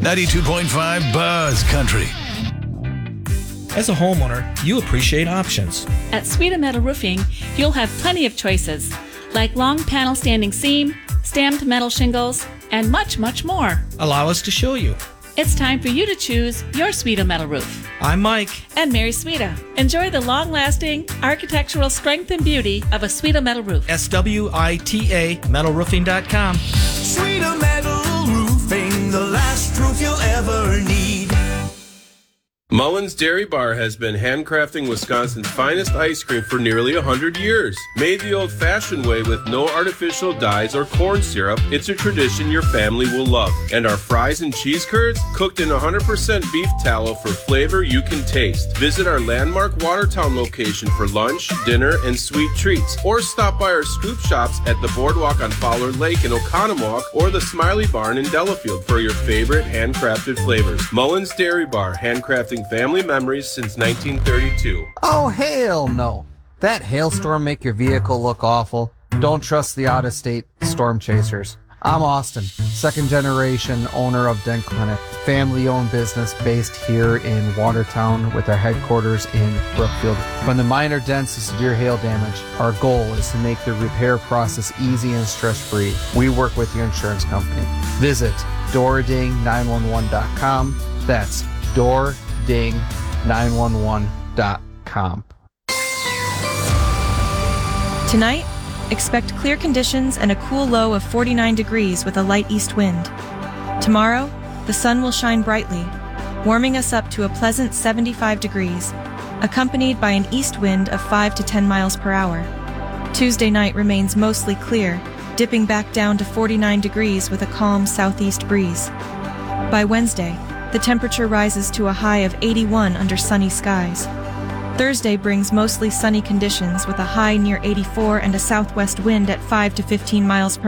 92.5 Buzz Country. As a homeowner, you appreciate options. At Sweeta Metal Roofing, you'll have plenty of choices, like long panel standing seam, stamped metal shingles, and much, much more. Allow us to show you. It's time for you to choose your Sweeta Metal Roof. I'm Mike. And Mary Sweeta. Enjoy the long-lasting architectural strength and beauty of a Sweeta Metal Roof. SWITA metalroofing.com. Sweeta Metal Roofing, the last roof you'll ever need. Mullins Dairy Bar has been handcrafting Wisconsin's finest ice cream for nearly 100 years. Made the old-fashioned way with no artificial dyes or corn syrup, it's a tradition your family will love. And our fries and cheese curds, cooked in 100% beef tallow for flavor you can taste. Visit our landmark Watertown location for lunch, dinner, and sweet treats. Or stop by our scoop shops at the Boardwalk on Fowler Lake in Oconomowoc or the Smiley Barn in Delafield for your favorite handcrafted flavors. Mullins Dairy Bar, handcrafting family memories since 1932. Oh, hell no. That hailstorm make your vehicle look awful? Don't trust the out-of-state storm chasers. I'm Austin, second generation owner of Dent Clinic, family-owned business based here in Watertown with our headquarters in Brookfield. From the minor dents to severe hail damage, our goal is to make the repair process easy and stress-free. We work with your insurance company. Visit DoorDing911.com. That's DoorDing911.com. Tonight, expect clear conditions and a cool low of 49 degrees with a light east wind. Tomorrow, the sun will shine brightly, warming us up to a pleasant 75 degrees, accompanied by an east wind of 5 to 10 miles per hour. Tuesday night remains mostly clear, dipping back down to 49 degrees with a calm southeast breeze. By Wednesday, the temperature rises to a high of 81 under sunny skies. Thursday brings mostly sunny conditions with a high near 84 and a southwest wind at 5 to 15 miles per